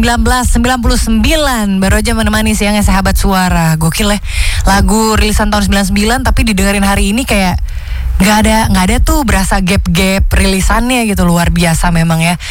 1999 baru aja menemani siangnya sahabat suara. Gokil ya, lagu rilisan tahun 99 tapi didengerin hari ini kayak nggak ada tuh berasa gap rilisannya gitu, luar biasa memang ya.